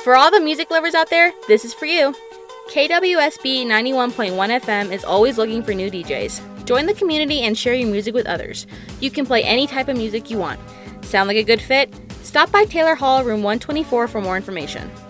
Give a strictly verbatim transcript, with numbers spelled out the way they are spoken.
For all the music lovers out there, this is for you. K W S B ninety-one point one F M is always looking for new D Js. Join the community and share your music with others. You can play any type of music you want. Sound like a good fit? Stop by Taylor Hall, room one twenty-four for more information.